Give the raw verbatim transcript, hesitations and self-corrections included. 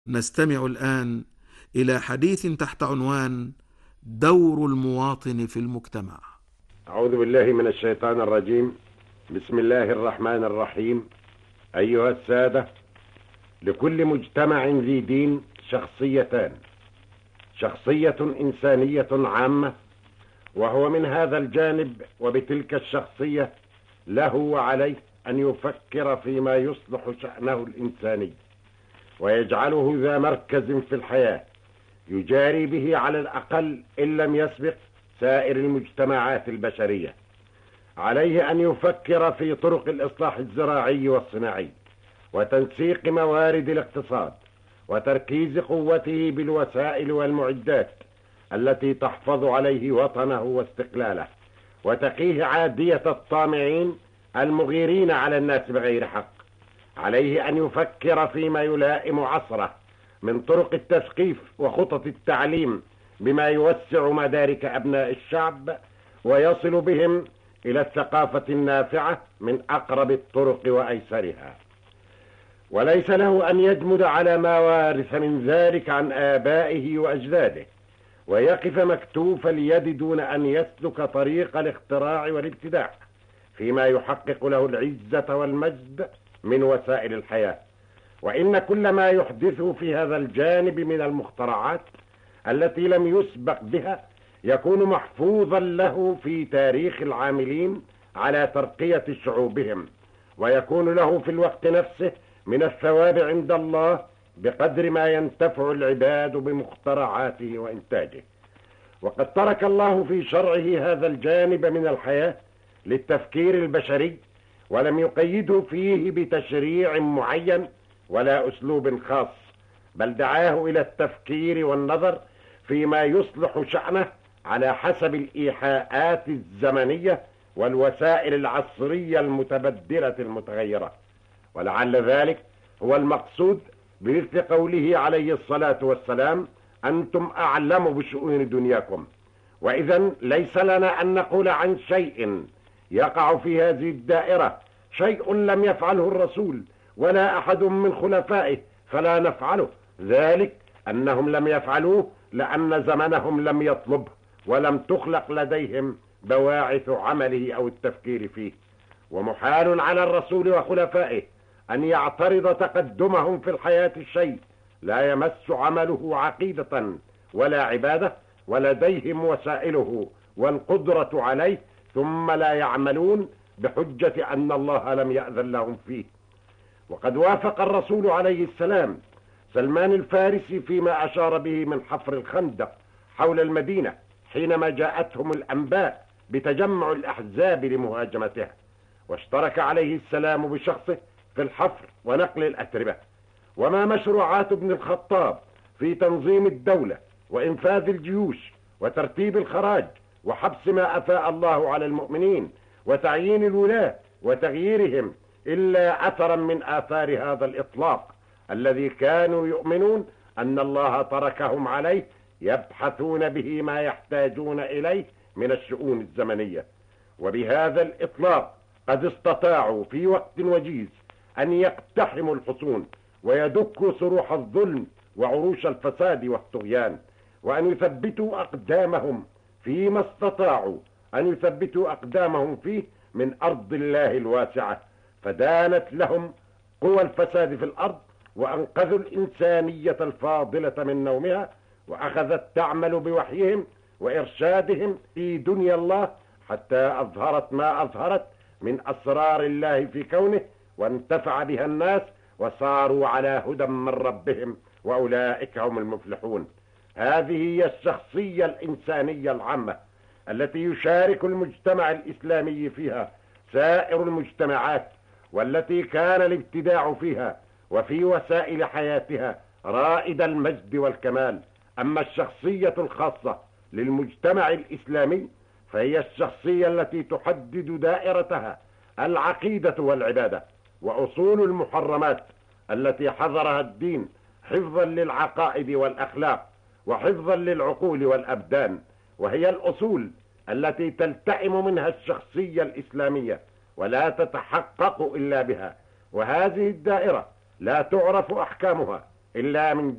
نستمع الآن إلى حديث تحت عنوان دور المواطن في المجتمع. أعوذ بالله من الشيطان الرجيم. بسم الله الرحمن الرحيم. أيها السادة، لكل مجتمع ذي دين شخصيتان: شخصية إنسانية عامة، وهو من هذا الجانب وبتلك الشخصية له وعليه أن يفكر فيما يصلح شأنه الإنساني ويجعله ذا مركز في الحياة يجاري به على الأقل إن لم يسبق سائر المجتمعات البشرية. عليه أن يفكر في طرق الإصلاح الزراعي والصناعي وتنسيق موارد الاقتصاد وتركيز قوته بالوسائل والمعدات التي تحفظ عليه وطنه واستقلاله وتقيه عادية الطامعين المغيرين على الناس بغير حق. عليه أن يفكر فيما يلائم عصره من طرق التثقيف وخطط التعليم بما يوسع مدارك أبناء الشعب ويصل بهم إلى الثقافة النافعة من أقرب الطرق وأيسرها. وليس له أن يجمد على ما وارث من ذلك عن آبائه وأجداده ويقف مكتوف اليد دون أن يسلك طريق الاختراع والابتداع فيما يحقق له العزة والمجد من وسائل الحياة. وإن كل ما يحدثه في هذا الجانب من المخترعات التي لم يسبق بها يكون محفوظا له في تاريخ العاملين على ترقية شعوبهم، ويكون له في الوقت نفسه من الثواب عند الله بقدر ما ينتفع العباد بمخترعاته وإنتاجه. وقد ترك الله في شرعه هذا الجانب من الحياة للتفكير البشري، ولم يقيده فيه بتشريع معين ولا أسلوب خاص، بل دعاه إلى التفكير والنظر فيما يصلح شأنه على حسب الإيحاءات الزمنية والوسائل العصرية المتبدلة المتغيرة. ولعل ذلك هو المقصود بمثل قوله عليه الصلاة والسلام: أنتم أعلم بشؤون دنياكم. وإذن ليس لنا أن نقول عن شيء يقع في هذه الدائرة شيء لم يفعله الرسول ولا أحد من خلفائه فلا نفعله، ذلك أنهم لم يفعلوه لأن زمنهم لم يطلبه ولم تخلق لديهم بواعث عمله أو التفكير فيه. ومحال على الرسول وخلفائه أن يعترض تقدمهم في الحياة الشيء لا يمس عمله عقيدة ولا عبادة ولديهم وسائله والقدرة عليه، ثم لا يعملون بحجة أن الله لم يأذن لهم فيه. وقد وافق الرسول عليه السلام سلمان الفارسي فيما أشار به من حفر الخندق حول المدينة حينما جاءتهم الأنباء بتجمع الأحزاب لمهاجمتها، واشترك عليه السلام بشخصه في الحفر ونقل الأتربة. وما مشروعات ابن الخطاب في تنظيم الدولة وإنفاذ الجيوش وترتيب الخراج وحبس ما أفاء الله على المؤمنين وتعيين الولاة وتغييرهم إلا أثرا من آثار هذا الإطلاق الذي كانوا يؤمنون أن الله تركهم عليه يبحثون به ما يحتاجون إليه من الشؤون الزمنية. وبهذا الإطلاق قد استطاعوا في وقت وجيز أن يقتحموا الحصون ويدكوا صروح الظلم وعروش الفساد والطغيان، وأن يثبتوا أقدامهم فيما استطاعوا أن يثبتوا أقدامهم فيه من أرض الله الواسعة، فدانت لهم قوى الفساد في الأرض وأنقذوا الإنسانية الفاضلة من نومها، وأخذت تعمل بوحيهم وإرشادهم في دنيا الله حتى أظهرت ما أظهرت من أسرار الله في كونه، وانتفع بها الناس وصاروا على هدى من ربهم، وأولئك هم المفلحون. هذه هي الشخصية الإنسانية العامة التي يشارك المجتمع الإسلامي فيها سائر المجتمعات، والتي كان الابتداع فيها وفي وسائل حياتها رائد المجد والكمال. أما الشخصية الخاصة للمجتمع الإسلامي فهي الشخصية التي تحدد دائرتها العقيدة والعبادة وأصول المحرمات التي حظرها الدين حفظا للعقائد والأخلاق وحفظا للعقول والأبدان، وهي الأصول التي تلتئم منها الشخصية الإسلامية ولا تتحقق إلا بها. وهذه الدائرة لا تعرف أحكامها إلا من